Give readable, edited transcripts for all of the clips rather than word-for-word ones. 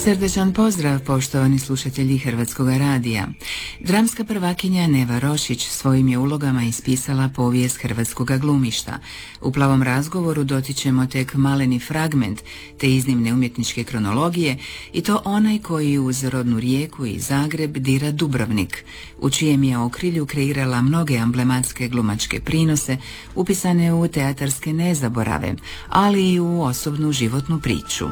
Srdečan pozdrav, poštovani slušatelji Hrvatskog radija. Dramska prvakinja Neva Rošić svojim je ulogama ispisala povijest hrvatskog glumišta. U plavom razgovoru dotičemo tek maleni fragment te iznimne umjetničke kronologije, i to onaj koji uz rodnu Rijeku i Zagreb dira Dubrovnik, u čijem je okrilju kreirala mnoge emblematske glumačke prinose upisane u teatarske nezaborave, ali i u osobnu životnu priču.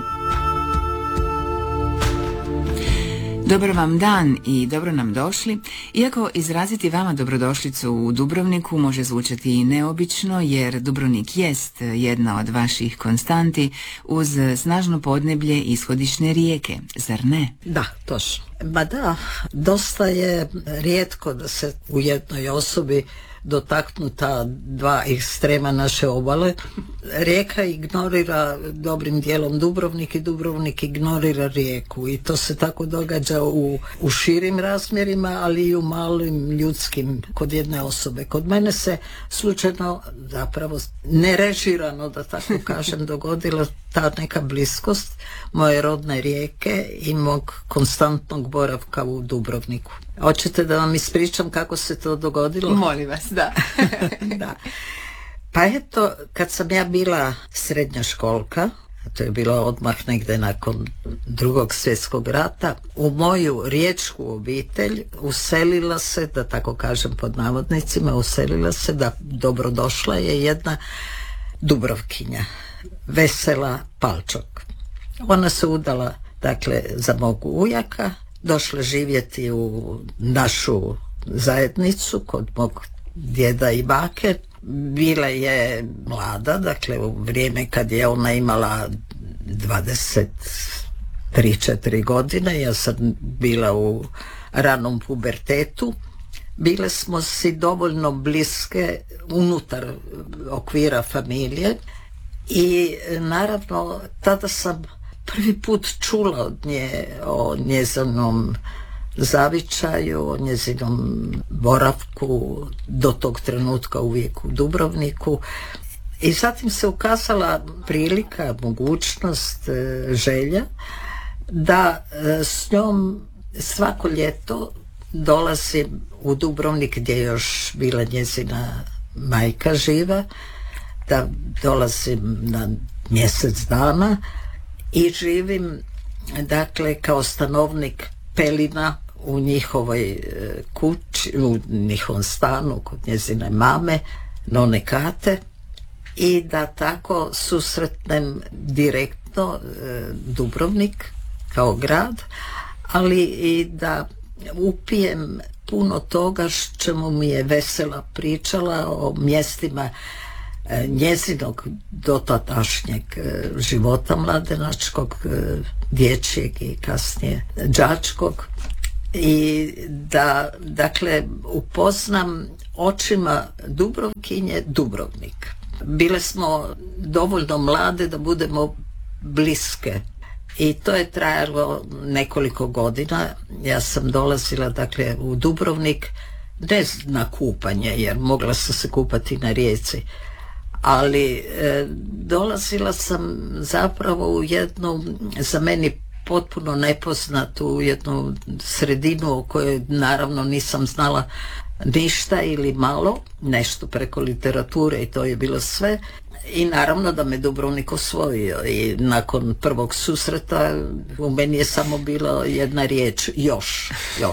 Dobar vam dan i dobro nam došli. Iako izraziti vama dobrodošlicu u Dubrovniku može zvučati i neobično, jer Dubrovnik jest jedna od vaših konstanti uz snažno podneblje ishodišne rijeke, zar ne? Da, točno. Ma da, dosta je rijetko da se u jednoj osobi dotaknu ta dva ekstrema naše obale. Rijeka ignorira dobrim dijelom Dubrovnik i Dubrovnik ignorira Rijeku, i to se tako događa u širim razmjerima, ali i u malim ljudskim kod jedne osobe. Kod mene se slučajno, zapravo nerežirano da tako kažem, dogodila ta neka bliskost moje rodne Rijeke i mog konstantnog boravka u Dubrovniku. Hoćete da vam ispričam kako se to dogodilo? Molim vas, da. Da. Pa eto, kad sam ja bila srednja školka, to je bilo odmah negdje nakon Drugog svjetskog rata, u moju riječku obitelj uselila se, da tako kažem pod navodnicima, uselila se, da dobrodošla je jedna Dubrovkinja, Vesela Palčok. Ona se udala, dakle, za mog ujaka, došla živjeti u našu zajednicu kod mog djeda i bake. Bila je mlada, dakle u vrijeme kad je ona imala 23-4 godine, ja sam bila u ranom pubertetu. Bile smo si dovoljno bliske unutar okvira familije i naravno tada sam prvi put čula od nje o njezinom zavičaju, o njezinom boravku do tog trenutka uvijek u Dubrovniku, i zatim se ukazala prilika, mogućnost, želja da s njom svako ljeto dolazim u Dubrovnik, gdje je još bila njezina majka živa, da dolazim na mjesec dana i živim, dakle, kao stanovnik pelina u njihovoj kući, u njihovom stanu kod njezine mame, none Kate, i da tako susretnem direktno Dubrovnik kao grad, ali i da upijem puno toga čemu mi je Vesela pričala o mjestima njezinog dotadašnjeg života mladenačkog, dječjeg i kasnije đačkog, i da, dakle, upoznam očima Dubrovkinje Dubrovnik. Bile smo dovoljno mlade da budemo bliske i to je trajalo nekoliko godina. Ja sam dolazila, dakle, u Dubrovnik ne na kupanje, jer mogla sam se kupati na rijeci, ali dolazila sam zapravo u jednu, za meni potpuno nepoznatu, jednu sredinu o kojoj naravno nisam znala ništa ili malo, nešto preko literature, i to je bilo sve. I naravno da me Dubrovnik osvojio, i nakon prvog susreta u meni je samo bila jedna riječ: još.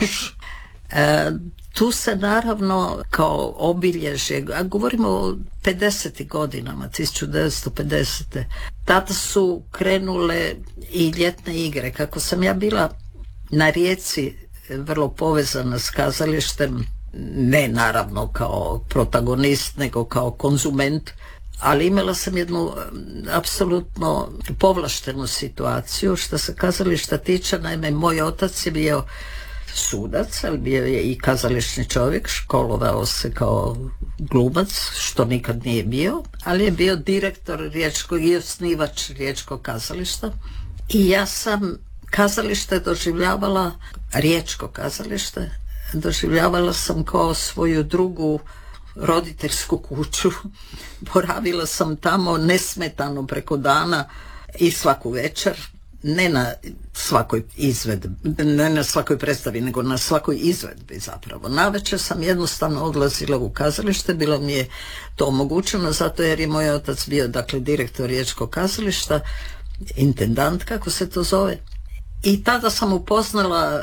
Tu se naravno kao obilježje, a govorimo o 50. godinama, 1950. Tada su krenule i ljetne igre. Kako sam ja bila na Rijeci vrlo povezana s kazalištem, ne naravno kao protagonist, nego kao konzument, ali imala sam jednu apsolutno povlaštenu situaciju što se kazališta tiče. Naime, moj otac je bio sudac, ali bio je i kazališni čovjek, školovao se kao glumac, što nikad nije bio, ali je bio direktor riječkog i osnivač riječkog kazališta. I ja sam kazalište doživljavala, riječko kazalište, doživljavala sam kao svoju drugu roditeljsku kuću. Boravila sam tamo nesmetano preko dana i svaku večer. ne na svakoj izvedbi, ne na svakoj predstavi, nego na svakoj izvedbi zapravo. Navečer sam jednostavno odlazila u kazalište, bilo mi je to omogućeno zato jer je moj otac bio, dakle, direktor Riječkog kazališta, intendant kako se to zove. I tada sam upoznala,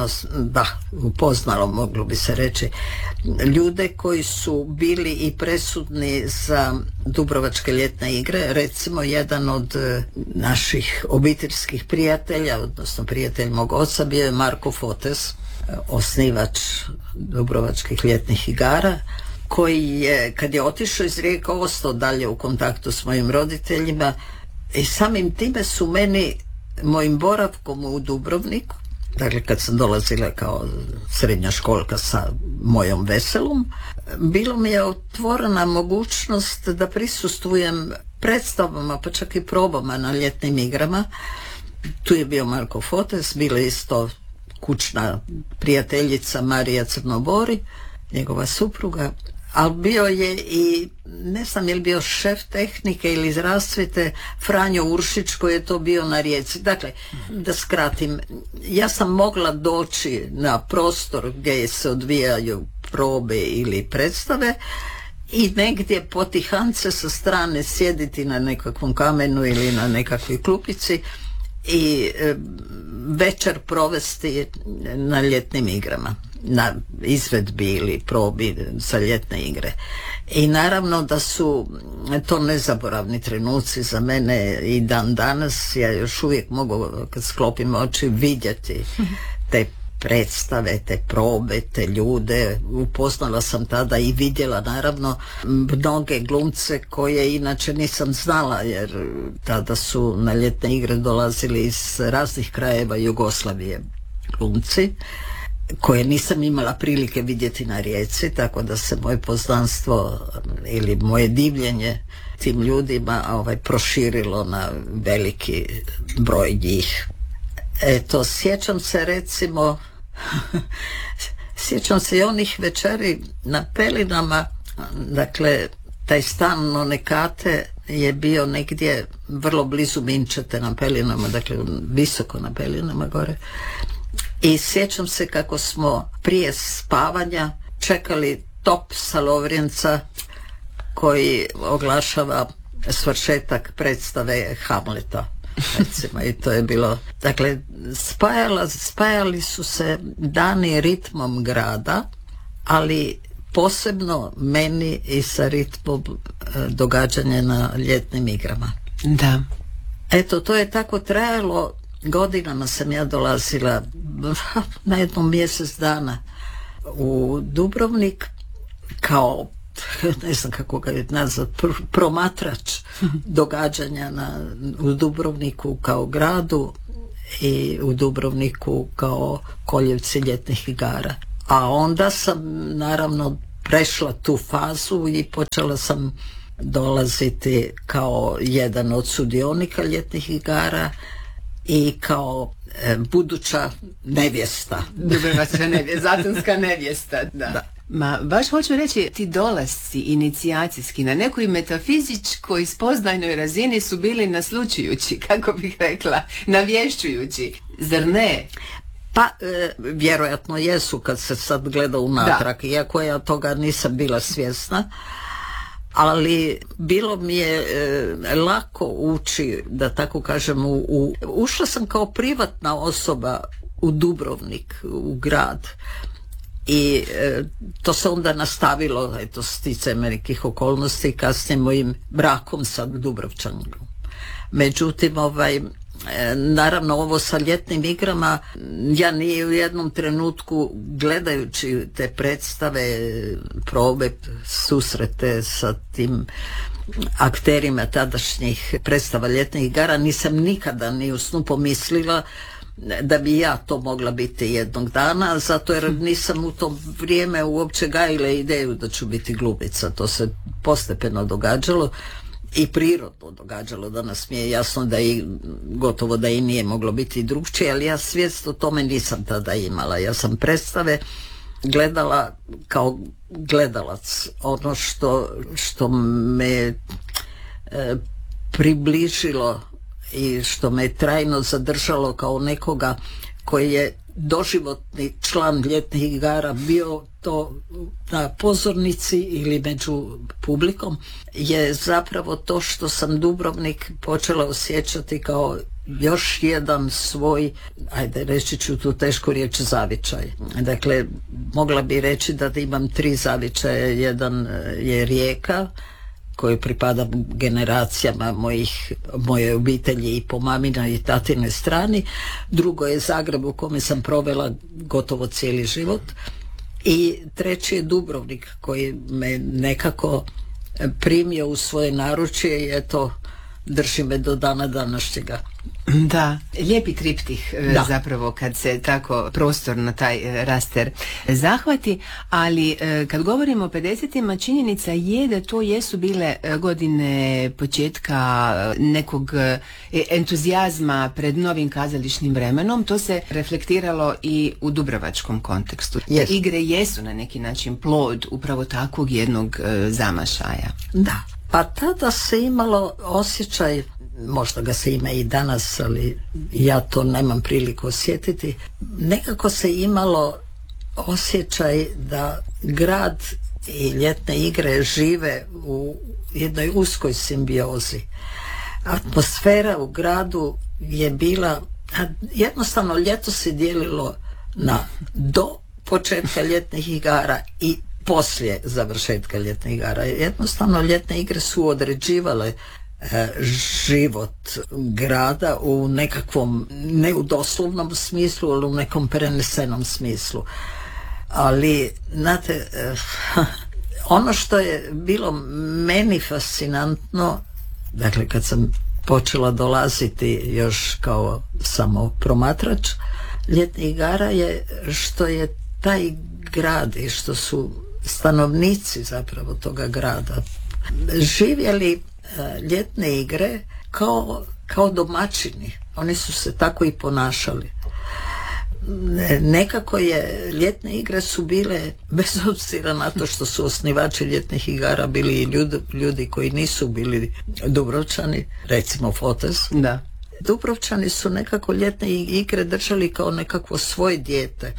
moglo bi se reći, ljude koji su bili i presudni za Dubrovačke ljetne igre. Recimo, jedan od naših obiteljskih prijatelja, odnosno prijatelj mog oca, bio je Marko Fotes, osnivač Dubrovačkih ljetnih igara, koji je, kad je otišao iz Rijeke, ostao dalje u kontaktu s mojim roditeljima i samim time su mojim boravkom u Dubrovniku, dakle kad sam dolazila kao srednja školka sa mojom veselom, bilo mi je otvorena mogućnost da prisustvujem predstavama, pa čak i probama na ljetnim igrama. Tu je bio Marko Fotes, bila isto kućna prijateljica Marija Crnobori, njegova supruga, ali bio je i, ne znam je li bio šef tehnike ili iz rasvjete, Franjo Uršić koji je to bio na Rijeci. Dakle, da skratim, ja sam mogla doći na prostor gdje se odvijaju probe ili predstave i negdje potihance sa strane sjediti na nekakvom kamenu ili na nekakvoj klupici i večer provesti na ljetnim igrama, na izvedbi ili probi za ljetne igre. I naravno da su to nezaboravni trenuci za mene i dan danas. Ja još uvijek mogu, kad sklopim oči, vidjeti te predstave, te probe, te ljude. Upoznala sam tada i vidjela naravno mnoge glumce koje inače nisam znala, jer tada su na ljetne igre dolazili iz raznih krajeva Jugoslavije glumci koje nisam imala prilike vidjeti na Rijeci, tako da se moje poznanstvo ili moje divljenje tim ljudima proširilo na veliki broj njih. Eto, sjećam se recimo sjećam se i onih večeri na Pelinama, dakle taj stan Nonekate je bio negdje vrlo blizu Minčete na Pelinama, dakle visoko na Pelinama gore. I sjećam se kako smo prije spavanja čekali top sa Lovrijenca koji oglašava svršetak predstave Hamleta, recimo, i to je bilo, dakle, spajali su se dani ritmom grada, ali posebno meni i sa ritmom događanja na ljetnim igrama. Da. Eto, to je tako trajalo. Godinama sam ja dolazila na jednom mjesec dana u Dubrovnik kao, ne znam kako ga je nazvat, promatrač događanja u Dubrovniku kao gradu i u Dubrovniku kao koljevci ljetnih igara. A onda sam naravno prešla tu fazu i počela sam dolaziti kao jedan od sudionika ljetnih igara i kao buduća nevjesta. Dubrovačka nevjesta, zatonska nevjesta, da. Ma, baš hoću reći, ti dolasci inicijacijski na nekoj metafizičkoj spoznajnoj razini su bili naslučujući, kako bih rekla, navješćujući, zar ne? Pa, vjerojatno jesu kad se sad gleda unatrag, iako ja toga nisam bila svjesna. Ali bilo mi je lako ući, da tako kažem, ušla sam kao privatna osoba u Dubrovnik, u grad, i to se onda nastavilo, eto, sticajem nekih okolnosti, kasnije mojim brakom sa Dubrovčankom. Međutim, naravno ovo sa ljetnim igrama, ja ni u jednom trenutku gledajući te predstave, probe, susrete sa tim akterima tadašnjih predstava ljetnih igara, nisam nikada ni u snu pomislila da bi ja to mogla biti jednog dana, zato jer nisam u to vrijeme uopće gajila ideju da ću biti glumica. To se postepeno događalo i prirodno događalo. Danas mi je jasno da i gotovo da i nije moglo biti drugčije, ali ja svijest o tome nisam tada imala. Ja sam predstave gledala kao gledalac, ono što me približilo i što me je trajno zadržalo kao nekoga koji je doživotni član ljetnih igara, bio to na pozornici ili među publikom, je zapravo to što sam Dubrovnik počela osjećati kao još jedan svoj, ajde reći ću tu tešku riječ, zavičaj. Dakle, mogla bi reći da imam 3 zavičaja. Jedan je Rijeka, koji pripada generacijama moje obitelji i po mamina i tatine strani. Drugo je Zagreb, u kome sam provela gotovo cijeli život. I treći je Dubrovnik, koji me nekako primio u svoje naručje i eto, drži me do dana današnjega. Da, lijepi triptih zapravo kad se tako prostorno taj raster zahvati, ali kad govorimo o 50-ima, činjenica je da to jesu bile godine početka nekog entuzijazma pred novim kazališnim vremenom. To se reflektiralo i u dubrovačkom kontekstu. Yes. Igre jesu na neki način plod upravo takvog jednog zamašaja. Da, pa tada se imalo osjećaj, možda ga se ima i danas, ali ja to nemam priliku osjetiti, nekako se imalo osjećaj da grad i ljetne igre žive u jednoj uskoj simbiozi. Atmosfera u gradu je bila, jednostavno ljeto se dijelilo na do početka ljetnih igara i poslije završetka ljetnih igara. Jednostavno ljetne igre su određivale život grada u nekakvom, ne u doslovnom smislu, ali u nekom prenesenom smislu. Ali, znate, ono što je bilo meni fascinantno, dakle kad sam počela dolaziti još kao samo promatrač ljetnih igara, je što je taj grad i što su stanovnici zapravo toga grada živjeli ljetne igre kao domaćini. Oni su se tako i ponašali. Nekako je, ljetne igre su bile, bez obzira na to što su osnivači ljetnih igara bili i ljudi koji nisu bili Dubrovčani, recimo Fotez. Da. Dubrovčani su nekako ljetne igre držali kao nekakvo svoje dijete.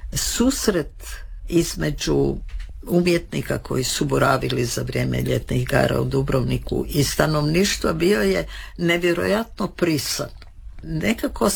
Susret između umjetnika koji su boravili za vrijeme ljetnih igara u Dubrovniku i stanovništva bio je nevjerojatno prisan. Nekako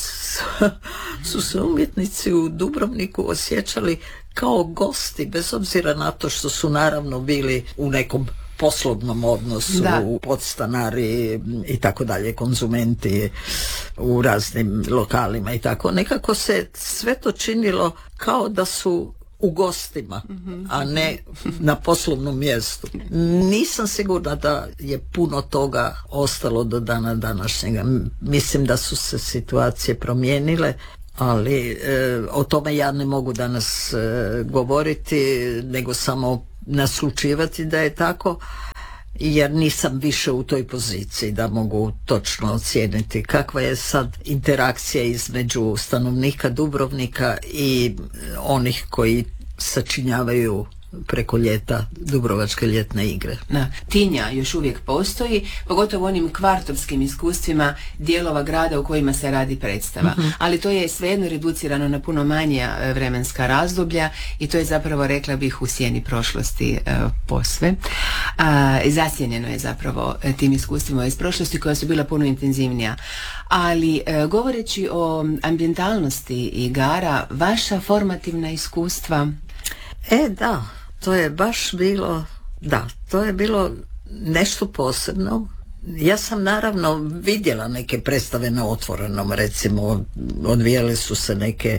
su se umjetnici u Dubrovniku osjećali kao gosti, bez obzira na to što su naravno bili u nekom poslovnom odnosu, podstanari i tako dalje, konzumenti u raznim lokalima i tako. Nekako se sve to činilo kao da su u gostima, a ne na poslovnom mjestu. Nisam sigurna da je puno toga ostalo do dana današnjega. Mislim da su se situacije promijenile, ali o tome ja ne mogu danas govoriti, nego samo naslučivati da je tako, jer nisam više u toj poziciji da mogu točno ocijeniti kakva je sad interakcija između stanovnika Dubrovnika i onih koji sačinjavaju preko ljeta Dubrovačke ljetne igre. Tinja još uvijek postoji, pogotovo onim kvartovskim iskustvima dijelova grada u kojima se radi predstava. Ali to je svejedno reducirano na puno manja vremenska razdoblja i to je zapravo, rekla bih, u sjeni prošlosti posve. Zasjenjeno je zapravo tim iskustvima iz prošlosti koja su bila puno intenzivnija. Ali govoreći o ambientalnosti igara, vaša formativna iskustva? Da, to je baš bilo, to je bilo nešto posebno. Ja sam naravno vidjela neke predstave na otvorenom, recimo odvijale su se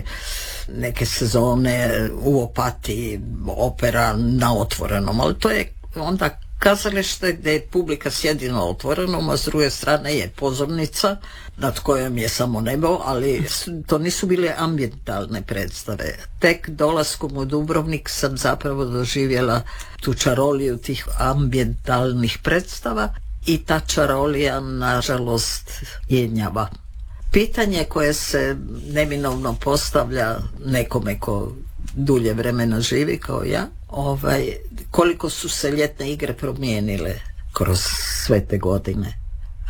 neke sezone u Opatiji, opera na otvorenom, ali to je onda kazalište gdje publika sjedi na otvorenom, a s druge strane je pozornica nad kojom je samo nebo, ali to nisu bile ambientalne predstave. Tek dolaskom u Dubrovnik sam zapravo doživjela tu čaroliju tih ambientalnih predstava i ta čarolija nažalost jenjava. Pitanje koje se neminovno postavlja nekome ko dulje vremena živi kao ja, koliko su se ljetne igre promijenile kroz sve te godine.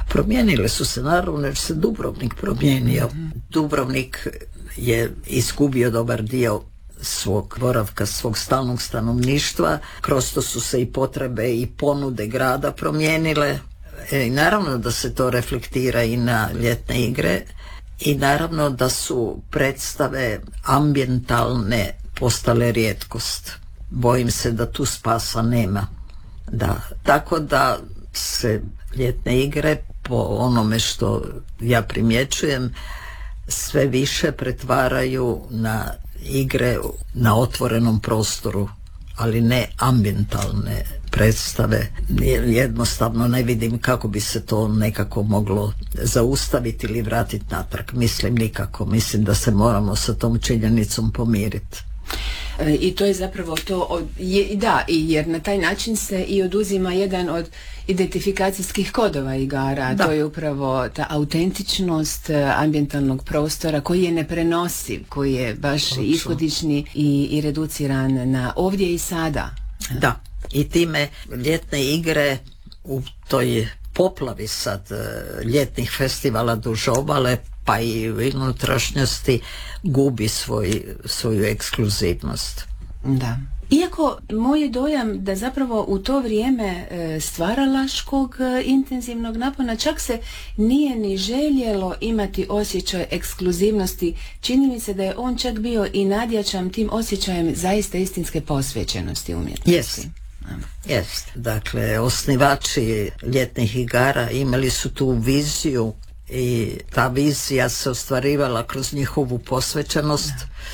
Promijenile su se, naravno, jer se Dubrovnik promijenio. Dubrovnik je izgubio dobar dio svog boravka, svog stalnog stanovništva. Kroz to su se i potrebe i ponude grada promijenile. I naravno da se to reflektira i na ljetne igre i naravno da su predstave ambijentalne postale rijetkost. Bojim se da tu spasa nema. Da. Tako da se ljetne igre, po onome što ja primjećujem, sve više pretvaraju na igre na otvorenom prostoru, ali ne ambijentalne predstave. Jednostavno ne vidim kako bi se to nekako moglo zaustaviti ili vratiti natrag. Mislim nikako. Mislim da se moramo sa tom činjenicom pomiriti. I to je zapravo to, jer na taj način se i oduzima jedan od identifikacijskih kodova igara, to je upravo ta autentičnost ambijentalnog prostora koji je neprenosiv, koji je baš ishodični i reduciran na ovdje i sada. Da, i time ljetne igre u toj poplavi sad ljetnih festivala duž obale pa i u unutrašnjosti gubi svoju ekskluzivnost. Da. Iako moj je dojam da zapravo u to vrijeme stvaralaškog intenzivnog napona čak se nije ni željelo imati osjećaj ekskluzivnosti. Čini mi se da je on čak bio i nadjačan tim osjećajem zaista istinske posvećenosti umjetnosti. Jest. Dakle, osnivači ljetnih igara imali su tu viziju i ta vizija se ostvarivala kroz njihovu posvećenost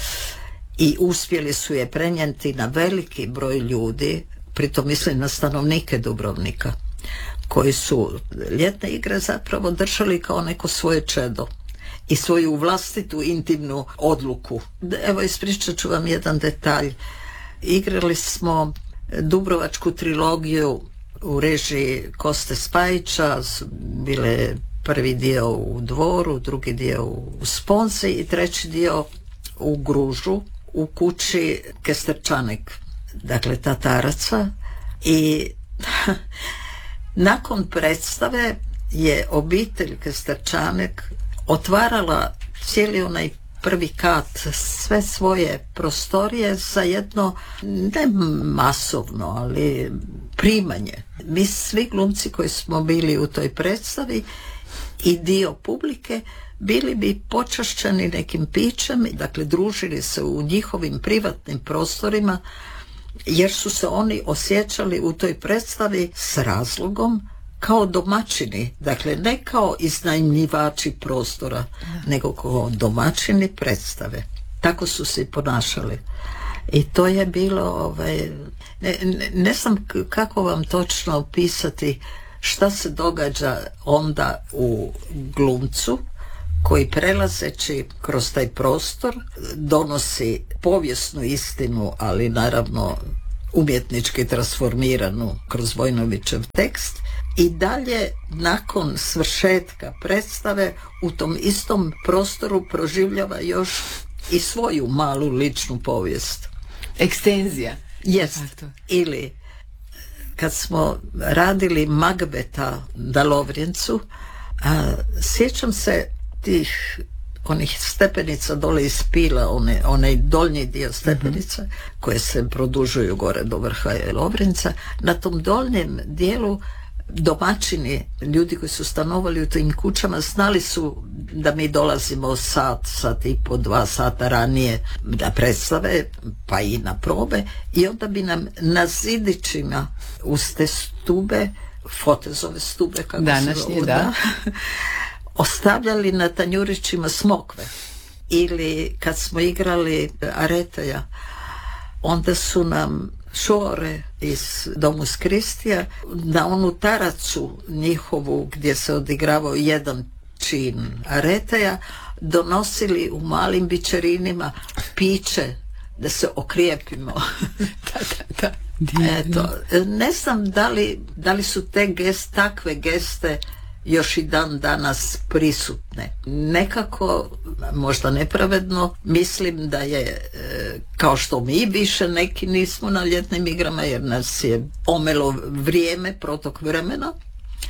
i uspjeli su je prenijeti na veliki broj ljudi, pritom mislim na stanovnike Dubrovnika, koji su ljetne igre zapravo držali kao neko svoje čedo i svoju vlastitu intimnu odluku. Evo, ispričat ću vam jedan detalj. Igrali smo Dubrovačku trilogiju u režiji Koste Spajića, bile prvi dio u Dvoru, drugi dio u Sponzi i treći dio u Gružu, u kući Kesterčanek, dakle Tataraca. I nakon predstave je obitelj Kesterčanek otvarala cijeli onaj prvi kat, sve svoje prostorije za jedno, ne masovno, ali primanje. Mi svi glumci koji smo bili u toj predstavi i dio publike bili bi počašćeni nekim pićem, dakle družili se u njihovim privatnim prostorima, jer su se oni osjećali u toj predstavi s razlogom kao domaćini, dakle ne kao iznajmljivači prostora, nego kao domaćini predstave. Tako su se ponašali. I to je bilo, ne znam kako vam točno opisati šta se događa onda u glumcu koji prelazeći kroz taj prostor donosi povijesnu istinu, ali naravno umjetnički transformiranu kroz Vojnovićev tekst, i dalje nakon svršetka predstave u tom istom prostoru proživljava još i svoju malu ličnu povijest. Ekstenzija. Jest. Ili kad smo radili Magbeta na Lovrijencu, sjećam se tih onih stepenica dole iz Pila, onaj doljnji dio stepenica koje se produžuju gore do vrha Lovrinca. Na tom doljnjem dijelu domaćini, ljudi koji su stanovali u tim kućama, znali su da mi dolazimo sat i po 2 sata ranije na predstave, pa i na probe, i onda bi nam na zidićima uz te stube, Fotezove stube, kako današnje, se da, ostavljali na tanjurićima smokve. Ili kad smo igrali Areteja, onda su nam šore iz Domus Kristija na onu taracu njihovu gdje se odigravao jedan čin Areteja donosili u malim bičerinima piće da se okrijepimo. Da. Eto, ne znam da li su te takve geste još i dan danas prisutne. Nekako, možda nepravedno, mislim da je, kao što mi više neki nismo na ljetnim igrama jer nas je omelo vrijeme, protok vremena,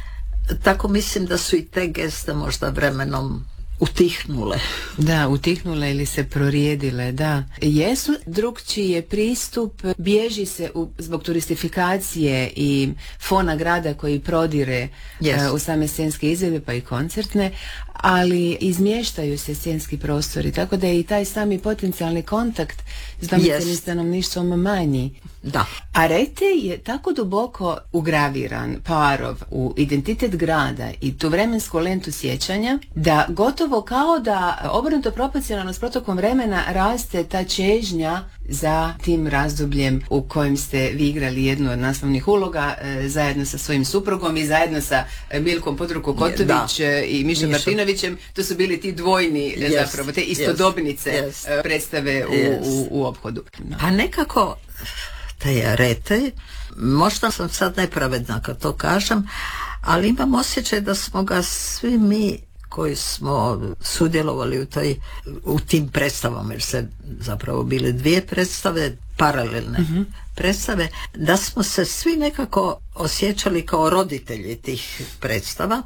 tako mislim da su i te geste možda vremenom utihnule. Da, utihnule ili se prorijedile, da. Jesu, drugčiji je pristup, bježi se zbog turistifikacije i fona grada koji prodire u same scenske izvedbe pa i koncertne, ali izmještaju se scenski prostori, tako da je i taj sami potencijalni kontakt s domicilnim stanovništvom manji. Da. Arete je tako duboko ugraviran parov u identitet grada i tu vremensku lentu sjećanja da gotovo kao da obrnuto proporcionalno s protokom vremena raste ta čežnja za tim razdobljem u kojem ste vi igrali jednu od naslovnih uloga zajedno sa svojim suprugom i zajedno sa Milkom Podruku-Kotović i Mišom Martinovićem. To su bili ti dvojni zapravo, te istodobnice predstave u ophodu. A nekako te Arete, možda sam sad nepravedna kad to kažem, ali imam osjećaj da smo ga svi mi koji smo sudjelovali u tim predstavama, jer se zapravo bile dvije predstave, paralelne predstave, da smo se svi nekako osjećali kao roditelji tih predstava.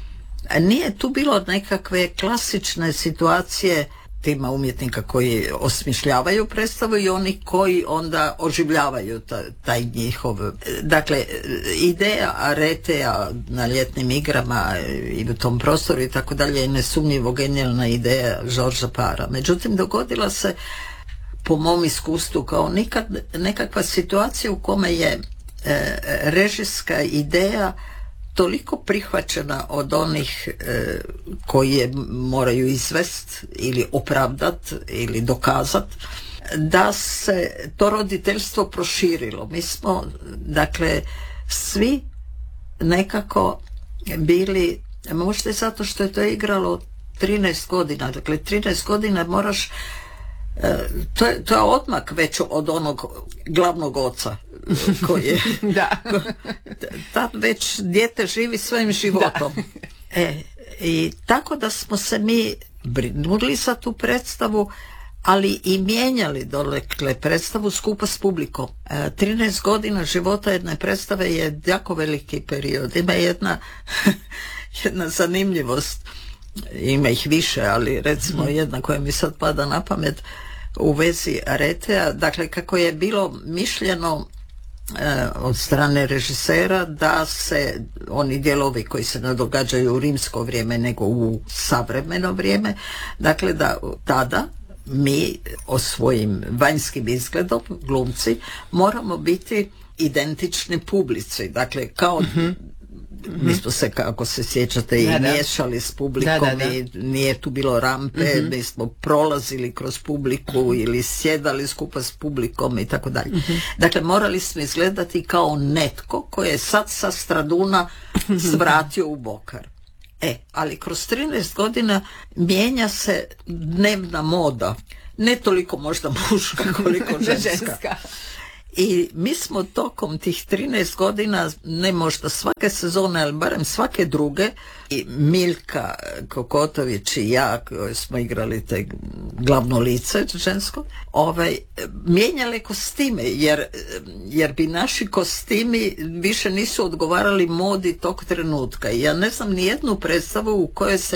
Nije tu bilo nekakve klasične situacije tima umjetnika koji osmišljavaju predstavu i oni koji onda oživljavaju taj njihov. Dakle, ideja Aretea na ljetnim igrama i u tom prostoru i tako dalje je nesumnjivo genijalna ideja Georgesa Para. Međutim, dogodila se po mom iskustvu kao nikad nekakva situacija u kome je režijska ideja toliko prihvaćena od onih koji je moraju izvest ili opravdat ili dokazat, da se to roditeljstvo proširilo. Mi smo, dakle, svi nekako bili, možda je zato što je to igralo 13 godina, dakle 13 godina moraš, to je odmak već od onog glavnog oca koji je tad već dijete živi svojim životom. I tako da smo se mi brinuli za tu predstavu, ali i mijenjali dolekle predstavu skupa s publikom. 13 godina života jedne predstave je jako veliki period. Ima jedna zanimljivost, ima ih više, ali recimo jedna koja mi sad pada na pamet u vezi Aretea, dakle kako je bilo mišljeno od strane režisera da se oni dijelovi koji se ne događaju u rimsko vrijeme nego u savremeno vrijeme, dakle da tada mi o svojim vanjskim izgledom, glumci, moramo biti identični publici, dakle kao mi smo se, kako se sjećate, i miješali s publikom i nije tu bilo rampe, mi smo prolazili kroz publiku ili sjedali skupa s publikom i tako dalje. Dakle, morali smo izgledati kao netko koji je sad sa Straduna svratio u Bokar. Ali kroz 13 godina mijenja se dnevna moda, ne toliko možda muška koliko ženska. I mi smo tokom tih 13 godina, ne možda svake sezone, ali barem svake druge, i Milka Kokotović i ja, koji smo igrali te glavno lice žensko, mijenjale kostime, jer bi naši kostimi više nisu odgovarali modi tog trenutka. I ja ne znam ni jednu predstavu u kojoj se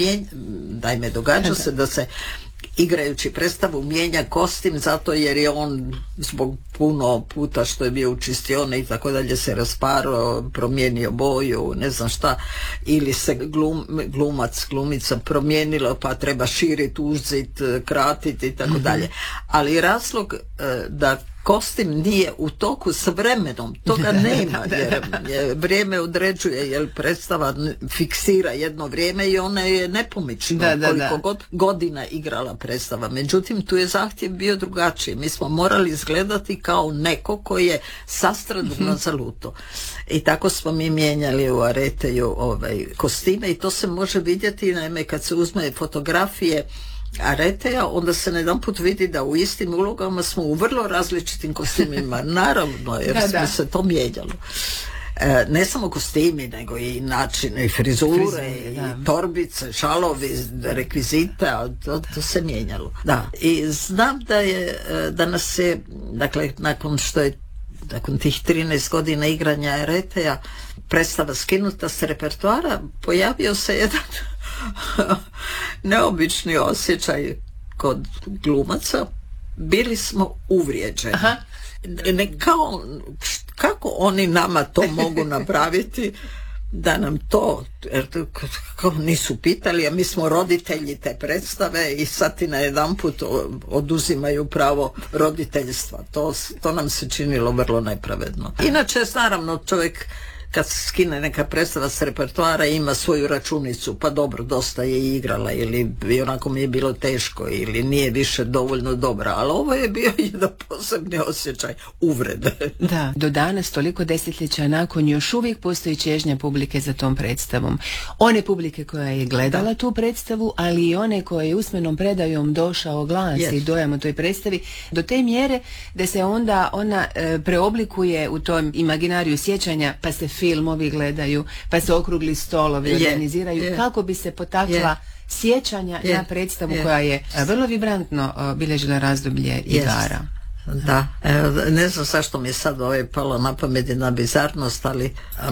događa se da se igrajući predstavu mijenja kostim zato jer je on zbog puno puta što je bio u čistioni i tako dalje se rasparao, promijenio boju, ne znam šta, ili se glumica promijenila pa treba širiti, uzit, kratiti i tako dalje. Ali razlog da kostim nije u toku s vremenom, toga nema, jer vrijeme određuje, jer predstava fiksira jedno vrijeme i ona je nepomična koliko god godina igrala predstava. Međutim, tu je zahtjev bio drugačiji. Mi smo morali izgledati kao neko koji je sa Straduna zaluto. I tako smo mi mijenjali u Areteju kostime i to se može vidjeti, naime, kad se uzme fotografije Areteja, onda se jedanput vidi da u istim ulogama smo u vrlo različitim kostimima, naravno, jer smo se to mijenjalo. Ne samo kostimi, nego i načine, i frizure, i torbice, šalovi, rekvizite, to se mijenjalo. Da. I znam da nas je, dakle, nakon tih 13 godina igranja Areteja, predstava skinuta s repertoara, pojavio se jedan neobični osjećaj kod glumaca. Bili smo uvrijeđeni. Aha. Kako oni nama to mogu napraviti, da nam to, kao nisu pitali, a mi smo roditelji te predstave i sad ti najedanput oduzimaju pravo roditeljstva. To nam se činilo vrlo nepravedno. Inače, naravno, čovjek kad se skine neka predstava s repertoara ima svoju računicu, pa dobro, dosta je igrala ili onako mi je bilo teško ili nije više dovoljno dobra, ali ovo je bio jedan posebni osjećaj uvrede. Da, do danas, toliko desetljeća nakon, još uvijek postoji čežnja publike za tom predstavom. One publike koja je gledala tu predstavu, ali i one koje je usmenom predajom došao glas i dojam o toj predstavi, do te mjere da se onda ona preoblikuje u tom imaginariju sjećanja, pa se filmovi gledaju, pa se okrugli stolovi organiziraju, kako bi se potakla sjećanja na predstavu koja je vrlo vibrantno bilježila razdoblje igara. Da, ne znam zašto mi je sad palo na pamet na bizarnost, ali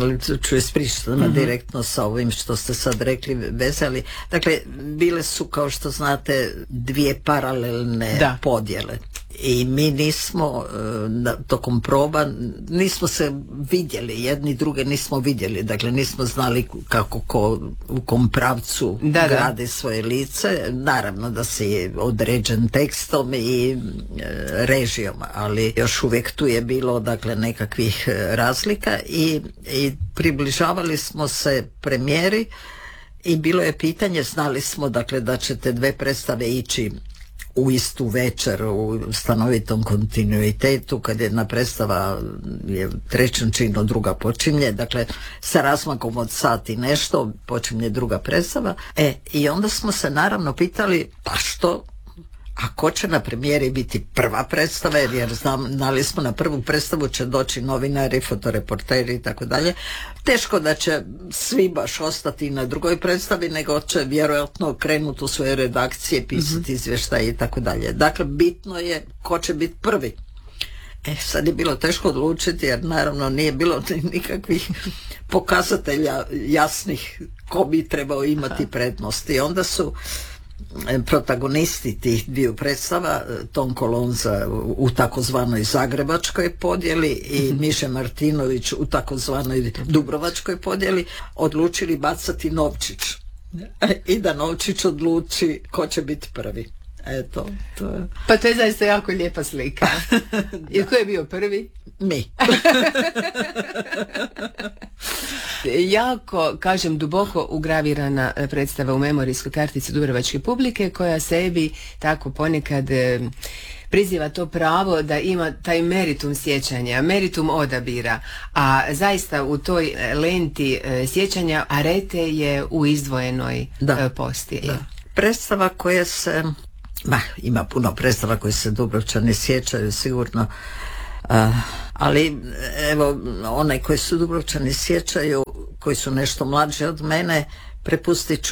ću ispričati direktno sa ovim što ste sad rekli, vezali. Dakle, bile su, kao što znate, dvije paralelne podjele. I mi nismo tokom proba nismo se vidjeli, jedni druge nismo vidjeli, dakle nismo znali kako ko u kom pravcu gradi svoje lice. Naravno da si određen tekstom i režijom, ali još uvijek tu je bilo, dakle, nekakvih razlika i približavali smo se premijeri i bilo je pitanje, znali smo, dakle, da će te dve predstave ići u istu večer u stanovitom kontinuitetu, kad jedna predstava je trećem činu, druga počinje, dakle sa razmakom od sat i nešto počinje druga predstava. I onda smo se naravno pitali, pa što, a ko će na premijeri biti prva predstava, jer znali smo na prvu predstavu će doći novinari, fotoreporteri i tako dalje. Teško da će svi baš ostati na drugoj predstavi, nego će vjerojatno krenuti u svoje redakcije, pisati izvještaje i tako dalje. Dakle, bitno je ko će biti prvi. Sad je bilo teško odlučiti, jer naravno nije bilo nikakvih pokazatelja jasnih ko bi trebao imati prednost. I onda su protagonisti tih dviju predstava, Tom Kolonza u takozvanoj zagrebačkoj podjeli i Miše Martinović u takozvanoj dubrovačkoj podjeli, odlučili bacati novčić i da novčić odluči ko će biti prvi. Eto, to je... Pa to je zaista jako lijepa slika. I ko je bio prvi? Mi. Jako, kažem, duboko ugravirana predstava u memorijskoj kartici dubrovačke publike, koja sebi tako ponekad priziva to pravo da ima taj meritum sjećanja, meritum odabira, a zaista u toj lenti sjećanja arete je u izdvojenoj posti. Da. Predstava koja se... ima puno predstava koje se Dubrovčani sjećaju sigurno, ali evo, one koje su Dubrovčani sjećaju, koji su nešto mlađi od mene, prepustit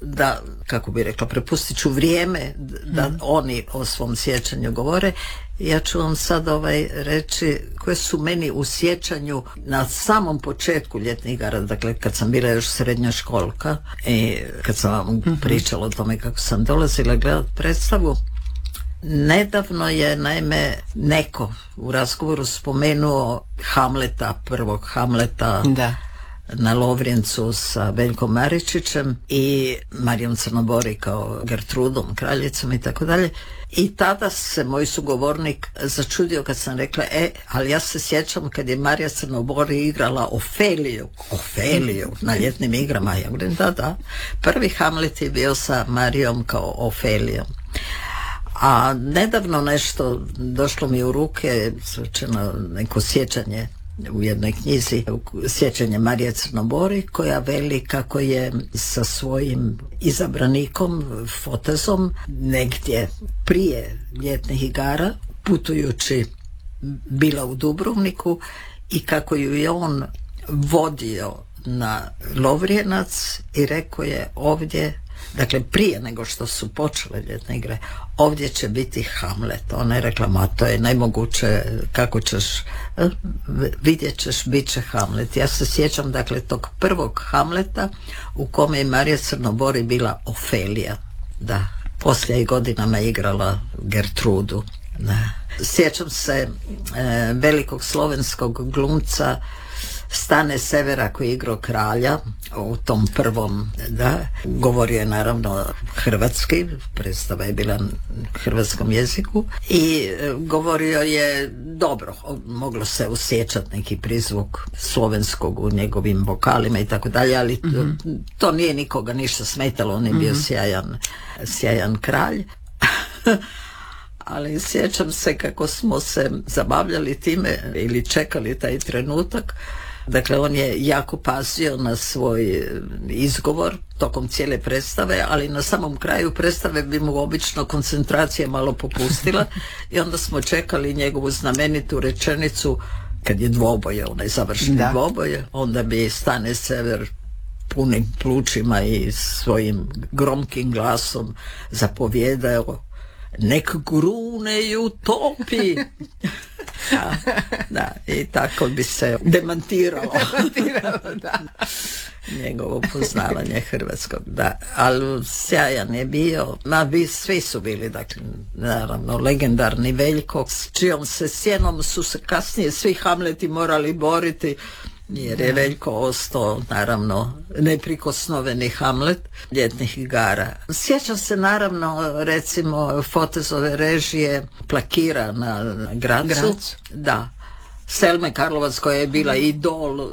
ću vrijeme da oni o svom sjećanju govore. Ja ću vam sad reći koje su meni u sjećanju na samom početku ljetnih igara, dakle kad sam bila još srednja školka i kad sam vam pričala o tome kako sam dolazila gledat predstavu. Nedavno je naime neko u razgovoru spomenuo Hamleta, prvog Hamleta na Lovrijencu sa Veljkom Maričićem i Marijom Crnobori kao Gertrudom, kraljicom i tako dalje. I tada se moj sugovornik začudio kad sam rekla, ali ja se sjećam kad je Marija Crnobori igrala Ofeliju na ljetnim igrama. Ja govorim, da, prvi Hamlet je bio sa Marijom kao Ofelijom. A nedavno nešto došlo mi u ruke, slučajno neko sjećanje u jednoj knjizi, sjećanje Marije Crnobori, koja veli kako je sa svojim izabranikom Fotezom negdje prije ljetnih igara, putujući bila u Dubrovniku, i kako ju je on vodio na Lovrijenac i rekao je, ovdje dakle prije nego što su počele ljetne igre, ovdje će biti Hamlet. Ona je rekla, ma to je nemoguće, kako ćeš, vidjet ćeš, bit će Hamlet. Ja se sjećam dakle tog prvog Hamleta u kome je Marija Crnobori bila Ofelija, da, poslije je godinama igrala Gertrudu. Da. Sjećam se velikog slovenskog glumca Stane Severa koji je igrao kralja u tom prvom, da, govorio je naravno hrvatski, predstava je bila na hrvatskom jeziku i govorio je dobro, moglo se osjećati neki prizvuk slovenskog u njegovim vokalima i tako dalje, ali to nije nikoga ništa smetalo, on je bio sjajan kralj. Ali sjećam se kako smo se zabavljali time ili čekali taj trenutak. Dakle, on je jako pazio na svoj izgovor tokom cijele predstave, ali na samom kraju predstave bi mu obično koncentracija malo popustila i onda smo čekali njegovu znamenitu rečenicu kad je dvoboje, onaj završni dvoboje, onda bi Stane Sever punim plućima i svojim gromkim glasom zapovjedao: nek gruneju topi. Da, i tako bi se demantiralo da. Njegovo poznavanje hrvatskog, da, ali sjajan je bio, svi su bili, dakle, naravno, legendarni Veljko, s čijom se sjenom su se kasnije svi Hamleti morali boriti, jer je Veljko ostao, naravno, neprikosnoveni Hamlet ljetnih igara. Sjećam se, naravno, recimo, Fotezove režije Plakira na Gracu. Da. Selme Karlovac, koja je bila idol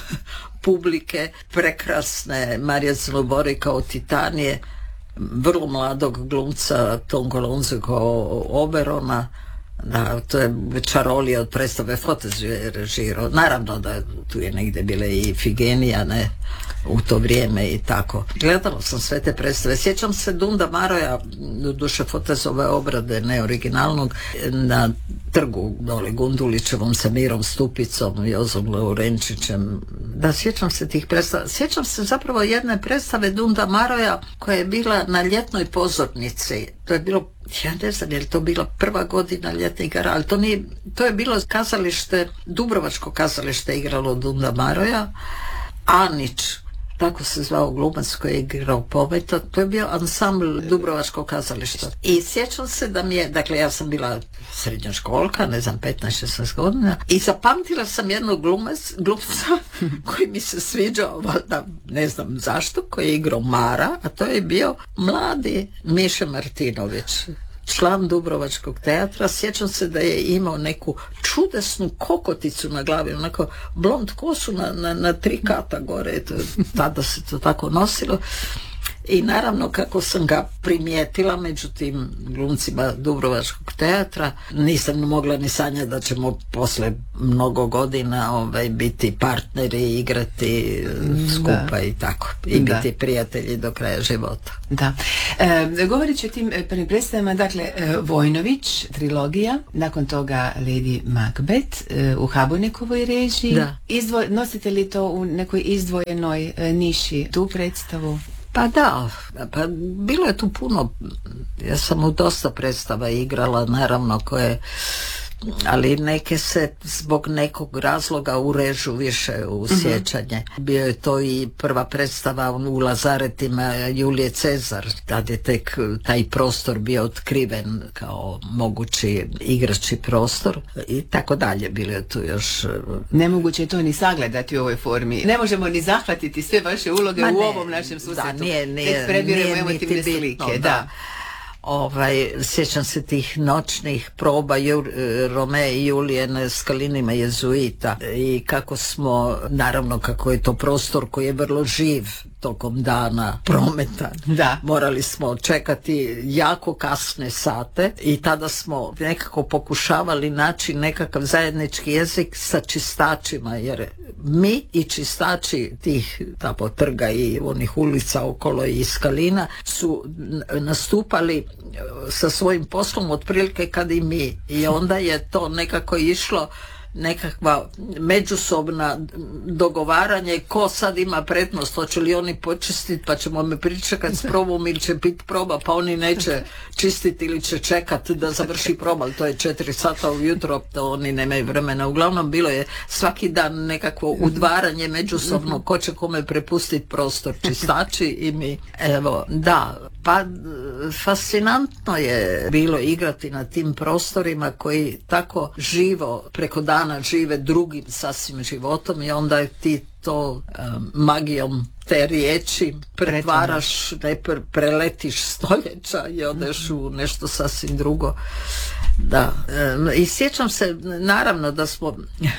publike, prekrasne Marije Crnobori kao Titanije, vrlo mladog glumca Tonko Lonze kao Oberona. Da, to je Čarolija od predstave Fotezu je režirao. Naravno da tu je negdje bile i Figenija, ne, u to vrijeme i tako. Gledala sam sve te predstave. Sjećam se Dunda Maroja, duše Fotezove obrade, ne originalnog, na trgu dole Gundulićevom sa Mirom Stupicom, Jozom Laurenčićem. Da, sjećam se tih predstava. Sjećam se zapravo jedne predstave Dunda Maroja koja je bila na ljetnoj pozornici. To je bilo, ja ne znam je li to bila prva godina ljetnih igara, ali to je bilo kazalište, Dubrovačko kazalište igralo Dunda Maroja. Anić, tako se zvao glumac koji je igrao Pometa, to je bio ansambl Dubrovačkog kazališta. I sjećam se da mi je, dakle ja sam bila srednjoškolka, ne znam, 15-16 godina, i zapamtila sam jednog glumca koji mi se sviđao, valjda, ne znam zašto, koji je igrao Mara, a to je bio mladi Miša Martinović, član Dubrovačkog teatra. Sjećam se da je imao neku čudesnu kokoticu na glavi, onako blond kosu na 3 kata gore, tada se to tako nosilo. I naravno kako sam ga primijetila među tim glumcima Dubrovačkog teatra, nisam mogla ni sanjati da ćemo posle mnogo godina biti partneri, igrati skupa i tako, i biti prijatelji do kraja života. Da. Govorit o tim prvim predstavama, dakle, Vojnović, trilogija, nakon toga Lady Macbeth u Habonikovoj režiji. Nosite li to u nekoj izdvojenoj niši tu predstavu? Pa da, pa bilo je tu puno, ja sam u dosta predstava igrala, naravno, ali neke se zbog nekog razloga urežu više u sjećanje. Bio je to i prva predstava u Lazaretima Julije Cezar, tad je tek taj prostor bio otkriven kao mogući igrački prostor i tako dalje. Bilo je tu još... Nemoguće je to ni sagledati u ovoj formi. Ne možemo ni zahvatiti sve vaše uloge u ovom našem susretu. Da, nije emotivne slike. Da. Sjećam se tih noćnih proba Romea i Julije na Skalinima jezuita i kako smo, naravno kako je to prostor koji je vrlo živ tokom dana, prometan. Morali smo čekati jako kasne sate i tada smo nekako pokušavali naći nekakav zajednički jezik sa čistačima, jer mi i čistači tih tamo trga i onih ulica okolo i Skalina su nastupali sa svojim poslom otprilike kad i mi, i onda je to nekako išlo nekakva međusobna dogovaranje ko sad ima prednost, hoće li oni počistiti pa ćemo me pričekati s probom ili će biti proba pa oni neće čistiti ili će čekati da završi proba, ali to je 4 sata ujutro, to oni nemaju vremena. Uglavnom bilo je svaki dan nekakvo udvaranje međusobno ko će kome prepustiti prostor, čistači i mi. Evo, da, pa fascinantno je bilo igrati na tim prostorima koji tako živo preko dana žive drugim sasvim životom i onda ti to magijom te riječi pretvaraš, ne preletiš stoljeća i odeš u nešto sasvim drugo. Da, i sjećam se naravno da smo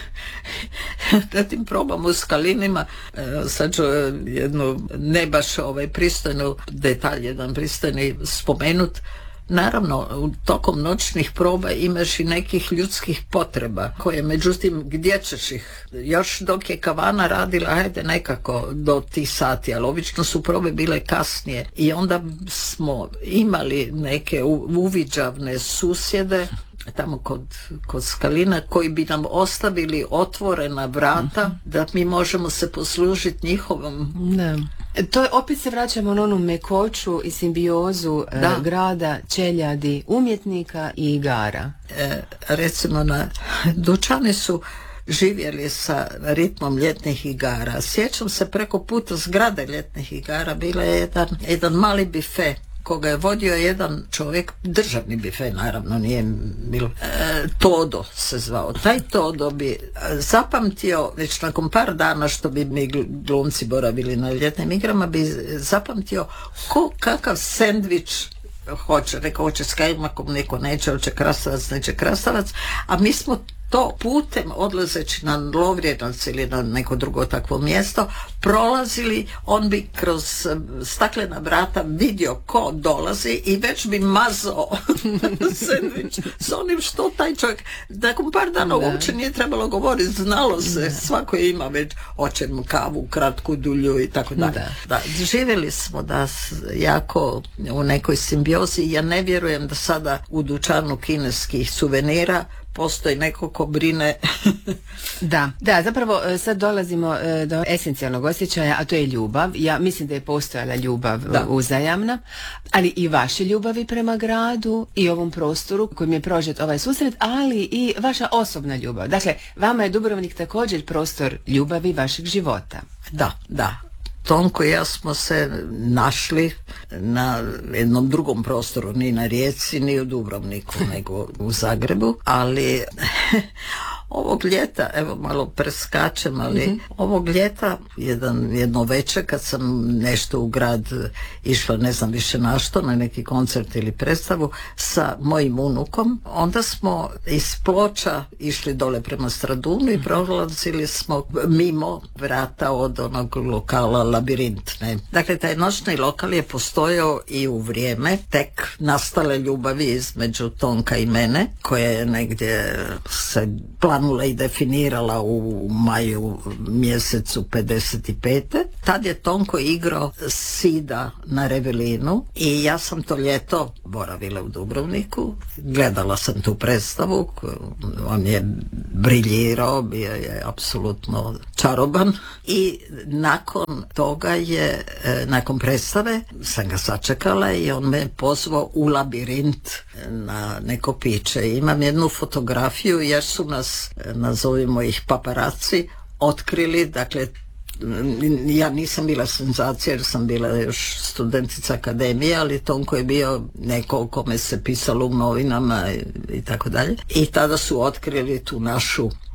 na tim probama u Skalinima, sad ću jednu ne baš pristojnu detalj, jedan pristojni spomenut. Naravno, tokom noćnih proba imaš i nekih ljudskih potreba koje, međutim, gdje ćeš ih? Još dok je kavana radila, ajde nekako do tih sati, ali obično su probe bile kasnije i onda smo imali neke uviđavne susjede tamo kod Skalina koji bi nam ostavili otvorena vrata da mi možemo se poslužiti njihovom. Da. To je, opet se vraćamo na onu mekoću i simbiozu grada, čeljadi, umjetnika i igara. Recimo Dućani su živjeli sa ritmom ljetnih igara. Sjećam se preko puta zgrade ljetnih igara bila je jedan mali bife koga je vodio jedan čovjek, državni bife naravno, nije bilo, Todo se zvao. Taj Todo bi zapamtio, već nakon par dana što bi mi glumci boravili na ljetnim igrama, bi zapamtio kakav sendvič hoće. Rekao hoće s kajmakom, neko neće, hoće krastavac, neće krastavac, a mi smo to putem odlazeći na Lovrjenac ili na neko drugo takvo mjesto prolazili, on bi kroz staklena vrata vidio ko dolazi i već bi mazao sendvič s onim što taj čovjek, nakon par dana uopće nije trebalo govoriti, znalo se, svako ima već hoće mu kavu, kratku, dulju i tako dalje. Da, živjeli smo jako u nekoj simbiozi. Ja ne vjerujem da sada u dućanu kineskih suvenira postoji neko ko brine. Da, zapravo sad dolazimo do esencijalnog osjećaja, a to je ljubav. Ja mislim da je postojala ljubav uzajamna, ali i vaše ljubavi prema gradu i ovom prostoru kojim je prožet ovaj susret, ali i vaša osobna ljubav. Dakle, vama je Dubrovnik također prostor ljubavi vašeg života. Da. Tonko i ja smo se našli na jednom drugom prostoru, ni na Rijeci, ni u Dubrovniku, nego u Zagrebu, ali ovog ljeta, evo malo preskačem, ali ovog ljeta jedno večer kad sam nešto u grad išla, ne znam više na što, na neki koncert ili predstavu sa mojim unukom, onda smo iz Ploča išli dole prema Stradunu i prolazili smo mimo vrata od onog lokala Labirint. Ne? Dakle, taj noćni lokal je postojao i u vrijeme tek nastale ljubavi između Tonka i mene, koja je negdje se planula i definirala u maju mjesecu 55. Tad je Tonko igrao Sida na Revelinu i ja sam to ljeto boravila u Dubrovniku, gledala sam tu predstavu, on je briljirao, bio je apsolutno čaroban i nakon toga je, nakon predstave sam ga sačekala i on me pozvao u Labirint na neko piće. Imam jednu fotografiju jer su nas, nazovimo ih paparaci, otkrili, dakle ja nisam bila senzacija jer sam bila još studentica akademije, ali Tonko je bio neko o kome se pisalo u novinama i tako dalje. I tada su otkrili tu našu